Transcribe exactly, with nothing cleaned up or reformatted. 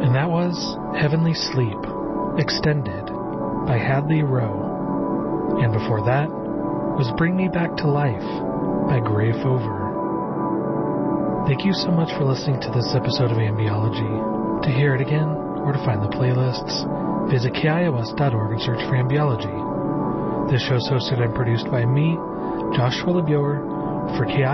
And that was Heavenly Sleep, Extended by Hadley Rowe. And before that was Bring Me Back to Life by Grey Fover. Thank you so much for listening to this episode of Ambiology. To hear it again, or to find the playlists, visit K I O S dot org and search for Ambiology. This show is hosted and produced by me, Joshua LeBure, for K I